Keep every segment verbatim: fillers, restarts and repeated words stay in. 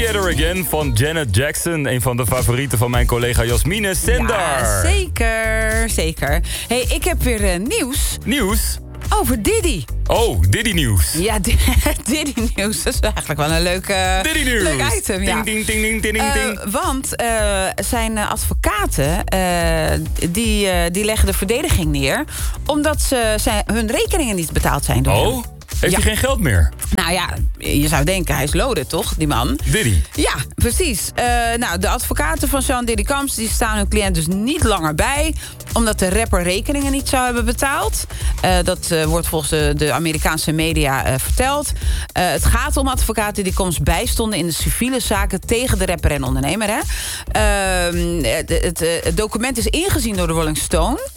Together Again van Janet Jackson. Een van de favorieten van mijn collega Jasmine Sendar. Ja, zeker, zeker. Hey, ik heb weer uh, nieuws. Nieuws? Over Diddy. Oh, Diddy nieuws. Ja, Diddy nieuws. Dat is eigenlijk wel een leuk, uh, Diddy nieuws. leuk item. Ja. Ding, ding, ding, ding, ding, ding. Uh, want uh, zijn advocaten uh, die, uh, die leggen de verdediging neer omdat ze zijn, hun rekeningen niet betaald zijn door Oh? hem. Heeft Ja. hij geen geld meer? Nou ja, je zou denken, hij is loaded, toch, die man? Diddy? Ja, precies. Uh, nou, de advocaten van Sean Diddy Combs die staan hun cliënt dus niet langer bij, omdat de rapper rekeningen niet zou hebben betaald. Uh, dat uh, wordt volgens de, de Amerikaanse media uh, verteld. Uh, het gaat om advocaten die Combs bijstonden in de civiele zaken tegen de rapper en ondernemer. Hè? Uh, het, het, het document is ingezien door de Rolling Stone.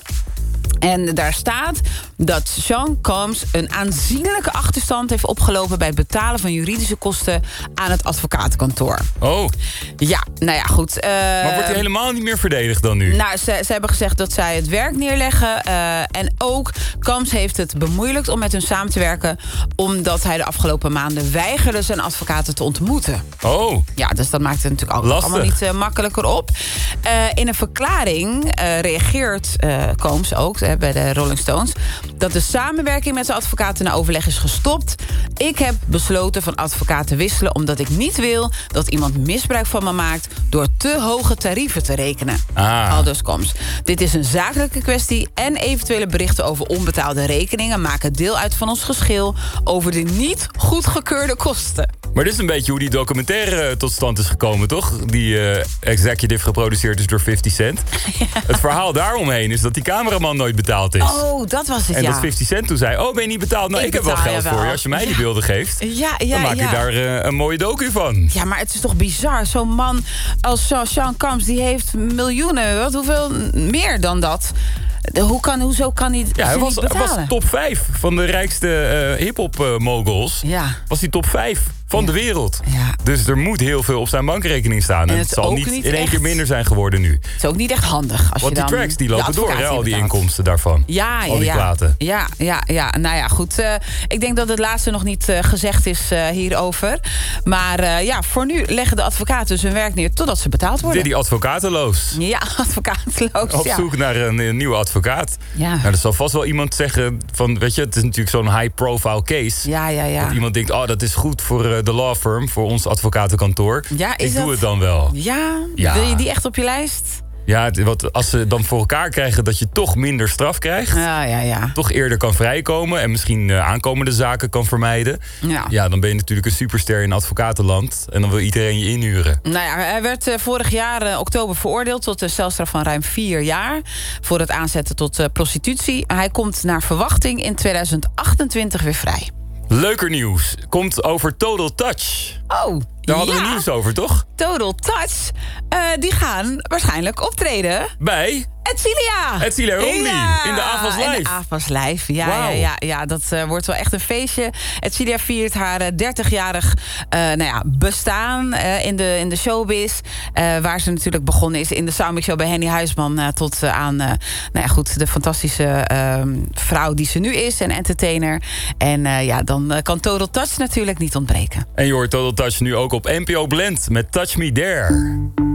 En daar staat dat Sean Combs een aanzienlijke achterstand heeft opgelopen bij het betalen van juridische kosten aan het advocatenkantoor. Oh. Ja, nou ja, goed. Uh, Maar wordt hij helemaal niet meer verdedigd dan nu? Nou, ze, ze hebben gezegd dat zij het werk neerleggen. Uh, en ook Combs heeft het bemoeilijkt om met hun samen te werken, omdat hij de afgelopen maanden weigerde zijn advocaten te ontmoeten. Oh. Ja, dus dat maakt het natuurlijk ook Lastig. allemaal niet uh, makkelijker op. Uh, in een verklaring uh, reageert uh, Combs ook uh, bij de Rolling Stones dat de samenwerking met zijn advocaten na overleg is gestopt. Ik heb besloten van advocaat te wisselen omdat ik niet wil dat iemand misbruik van me maakt door te hoge tarieven te rekenen. Ah. Aldus Combs. Dit is een zakelijke kwestie en eventuele berichten over onbetaalde rekeningen maken deel uit van ons geschil over de niet goedgekeurde kosten. Maar dit is een beetje hoe die documentaire tot stand is gekomen, toch? Die uh, executive geproduceerd is door fifty cent. Ja. Het verhaal daaromheen is dat die cameraman nooit betaald is. Oh, dat was het, en ja. dat fifty cent toen zei, oh, ben je niet betaald? Nou, ik, Ik heb wel betaal geld je voor wel. je. Als je mij Ja. die beelden geeft, Ja, ja, dan maak ja. je daar uh, een mooie docu van. Ja, maar het is toch bizar. Zo'n man als Sean Combs, die heeft miljoenen. Wat, hoeveel meer dan dat? De, hoe kan, hoezo kan hij Ja, hij ze was, niet betalen? was top vijf van de rijkste uh, hip-hop uh, moguls. Ja. Was hij top vijf van Ja. de wereld. Ja. Dus er moet heel veel op zijn bankrekening staan. En, En het, het zal ook niet niet in één echt- keer minder zijn geworden nu. Het is ook niet echt handig. Als Want je die dan tracks die de lopen door, hè, advocaat al die betaalt. inkomsten daarvan. Ja, ja, al die ja. platen. Ja, ja, ja. Nou ja, goed. Uh, ik denk dat het laatste nog niet uh, gezegd is uh, hierover. Maar uh, ja, voor nu leggen de advocaten dus hun werk neer totdat ze betaald worden. Diddy advocateloos. Ja, advocaatloos. Op ja. zoek naar een, een nieuwe advocaat. Ja. Nou, er zal vast wel iemand zeggen van, weet je, het is natuurlijk zo'n high-profile case. Ja, ja, ja. Dat iemand denkt, oh, dat is goed voor uh, de law firm, voor ons advocatenkantoor. Ja, is Ik doe dat- het dan wel. Ja? Ja. Wil je die echt op je lijst? Ja, het- wat, als ze dan voor elkaar krijgen dat je toch minder straf krijgt, Ja, ja, ja. toch eerder kan vrijkomen en misschien uh, aankomende zaken kan vermijden. Ja. Ja, dan ben je natuurlijk een superster in advocatenland en dan wil iedereen je inhuren. Nou ja, hij werd uh, vorig jaar uh, oktober veroordeeld tot een celstraf van ruim vier jaar voor het aanzetten tot uh, prostitutie. Hij komt naar verwachting in tweeduizend achtentwintig weer vrij. Leuker nieuws komt over Total Touch. Oh, Daar hadden ja. we nieuws over, toch? Total Touch. Uh, die gaan waarschijnlijk optreden. Bij Etcilia. Etcilia Rondi Ja, in de Avas in Live. de Avas Live, ja, ja, Wauw. ja, ja. Dat uh, wordt wel echt een feestje. Etcilia viert haar uh, dertigjarig uh, nou ja, bestaan uh, in, de, in de showbiz. Uh, waar ze natuurlijk begonnen is in de Soundmix Show bij Henny Huisman. Uh, tot uh, aan uh, nou ja, goed, de fantastische uh, vrouw die ze nu is. En entertainer. En uh, ja, dan uh, kan Total Touch natuurlijk niet ontbreken. En je hoort Total Touch nu ook op N P O Blend met Touch Me There.